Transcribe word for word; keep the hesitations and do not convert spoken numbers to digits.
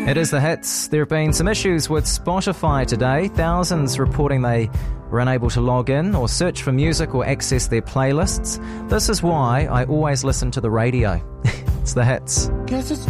It is the hits. There have been some issues with Spotify today. Thousands reporting they were unable to log in or search for music or access their playlists. This is why I always listen to the radio. It's the hits. Guess it's